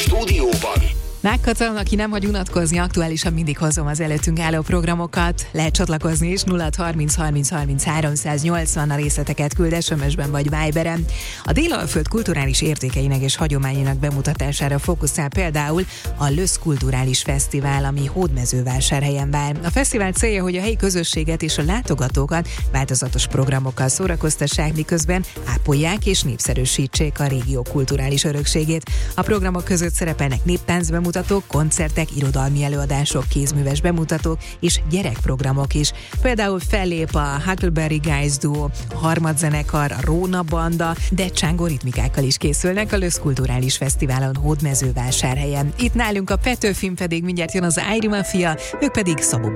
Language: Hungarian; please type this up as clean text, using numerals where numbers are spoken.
stúdióban. Megköszönöm, aki nem hagy unatkozni, aktuálisan mindig hozom az előttünk álló programokat. Lehet csatlakozni is, 0630 30 30 380 a részleteket küld SMS-ben vagy Viberen. A Délalföld kulturális értékeinek és hagyományainak bemutatására fókuszál például a Lösz Kulturális Fesztivál, ami Hódmezővásárhelyen vár. A fesztivál célja, hogy a helyi közösséget és a látogatókat változatos programokkal szórakoztassák, miközben ápolják és népszerűsítsék a régió kulturális örökségét. A programok között szerepelnek néptánc bemutatók, koncertek, irodalmi előadások, kézműves bemutatók és gyerekprogramok is. Például fellép a Huckleberry Guys Duo, a Harmadzenekar, a Róna Banda, de csángó ritmikákkal is készülnek a Lösz Kulturális Fesztiválon Hódmezővásárhelyen. Itt nálunk a Petőfin pedig mindjárt jön az Áiri Mafia, ők pedig Szabó